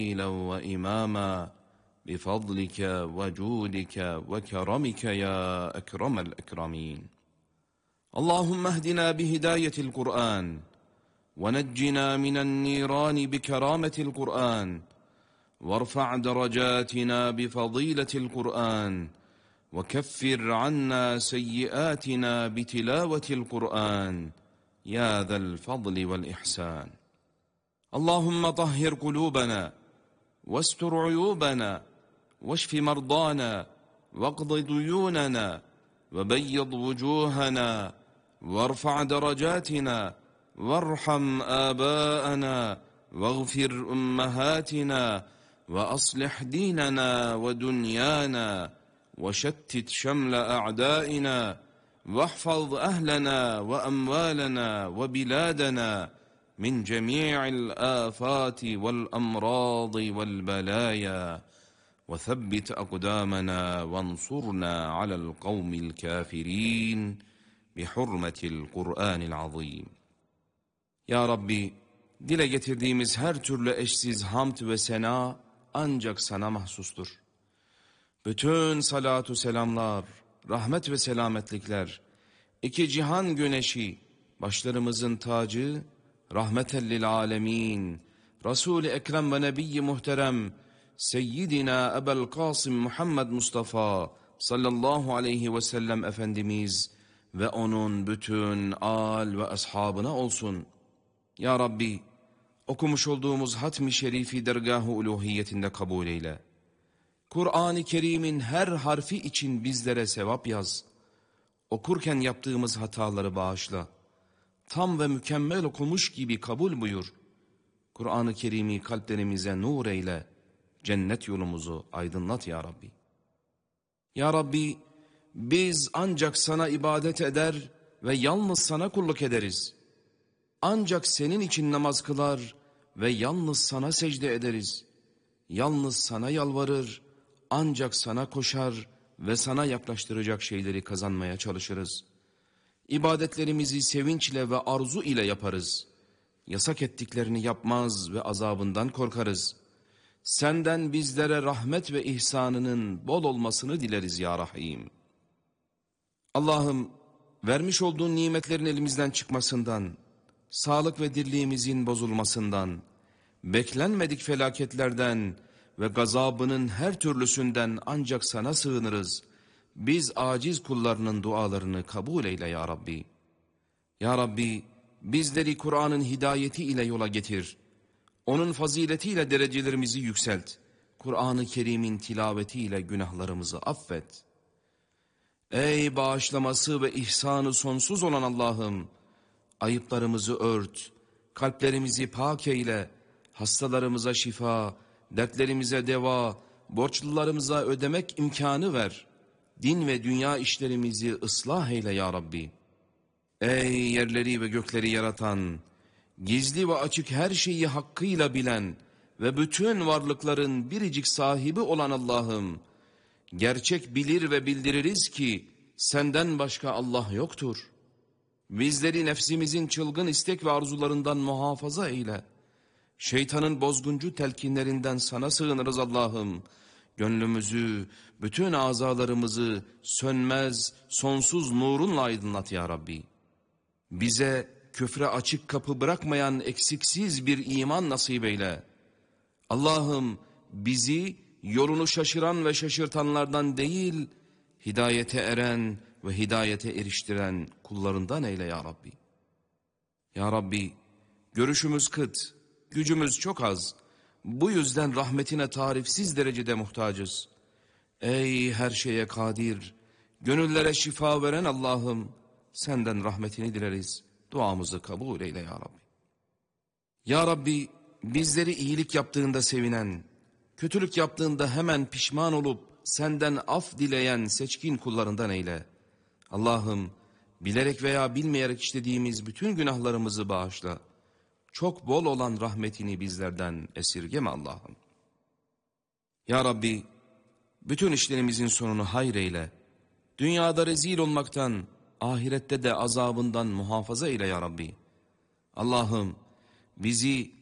وإماما بفضلك وجودك وكرمك يا أكرم الأكرمين. اللهم اهدنا بهداية القرآن ونجنا من النيران بكرامة القرآن، وارفع درجاتنا بفضيلة القرآن، وكفر عنا سيئاتنا بتلاوة القرآن يا ذا الفضل والإحسان. اللهم طهر قلوبنا واستر عيوبنا واشف مرضانا واقض ديوننا وبيض وجوهنا وارفع درجاتنا وارحم آباءنا واغفر أمهاتنا وأصلح ديننا ودنيانا وشتت شمل أعدائنا واحفظ أهلنا وأموالنا وبلادنا من جميع الآفات والأمراض والبلايا، وثبت أقدامنا وانصرنا على القوم الكافرين بحرمة القرآن العظيم. Ya Rabbi, dile getirdiğimiz her türlü eşsiz hamd ve sena ancak sana mahsustur. Bütün salatu selamlar, rahmet ve selametlikler, iki cihan güneşi, başlarımızın tacı, rahmeten lil alemin, Resul-i Ekrem ve Nebi-i Muhterem, Seyyidina Ebel Kasım Muhammed Mustafa sallallahu aleyhi ve sellem Efendimiz ve onun bütün al ve ashabına olsun. Ya Rabbi, okumuş olduğumuz hatmi şerifi dergâh-ı uluhiyetinde kabul eyle. Kur'an-ı Kerim'in her harfi için bizlere sevap yaz. Okurken yaptığımız hataları bağışla. Tam ve mükemmel okumuş gibi kabul buyur. Kur'an-ı Kerim'i kalplerimize nur eyle. Cennet yolumuzu aydınlat ya Rabbi. Ya Rabbi, biz ancak sana ibadet eder ve yalnız sana kulluk ederiz. Ancak senin için namaz kılar ve yalnız sana secde ederiz. Yalnız sana yalvarır, ancak sana koşar ve sana yaklaştıracak şeyleri kazanmaya çalışırız. İbadetlerimizi sevinçle ve arzu ile yaparız. Yasak ettiklerini yapmaz ve azabından korkarız. Senden bizlere rahmet ve ihsanının bol olmasını dileriz ya Rahim. Allah'ım, vermiş olduğun nimetlerin elimizden çıkmasından, sağlık ve dirliğimizin bozulmasından, beklenmedik felaketlerden ve gazabının her türlüsünden ancak sana sığınırız. Biz aciz kullarının dualarını kabul eyle ya Rabbi. Ya Rabbi, bizleri Kur'an'ın hidayeti ile yola getir. Onun faziletiyle derecelerimizi yükselt. Kur'an-ı Kerim'in tilavetiyle günahlarımızı affet. Ey bağışlaması ve ihsanı sonsuz olan Allah'ım, ayıplarımızı ört, kalplerimizi pak eyle, hastalarımıza şifa, dertlerimize deva, borçlularımıza ödemek imkanı ver. Din ve dünya işlerimizi ıslah eyle ya Rabbi. Ey yerleri ve gökleri yaratan, gizli ve açık her şeyi hakkıyla bilen ve bütün varlıkların biricik sahibi olan Allah'ım, gerçek bilir ve bildiririz ki senden başka Allah yoktur. Bizleri nefsimizin çılgın istek ve arzularından muhafaza eyle. Şeytanın bozguncu telkinlerinden sana sığınırız Allah'ım. Gönlümüzü, bütün azalarımızı sönmez, sonsuz nurunla aydınlat ya Rabbi. Bize küfre açık kapı bırakmayan eksiksiz bir iman nasip eyle. Allah'ım, bizi yolunu şaşıran ve şaşırtanlardan değil, hidayete eren ve hidayete eriştiren kullarından eyle ya Rabbi. Ya Rabbi, görüşümüz kıt, gücümüz çok az. Bu yüzden rahmetine tarifsiz derecede muhtacız. Ey her şeye kadir, gönüllere şifa veren Allah'ım, senden rahmetini dileriz. Duamızı kabul eyle ya Rabbi. Ya Rabbi, bizleri iyilik yaptığında sevinen, kötülük yaptığında hemen pişman olup senden af dileyen seçkin kullarından eyle. Allah'ım, bilerek veya bilmeyerek işlediğimiz bütün günahlarımızı bağışla. Çok bol olan rahmetini bizlerden esirgeme Allah'ım. Ya Rabbi, bütün işlerimizin sonunu hayır eyle. Dünyada rezil olmaktan, ahirette de azabından muhafaza eyle ya Rabbi. Allah'ım, bizi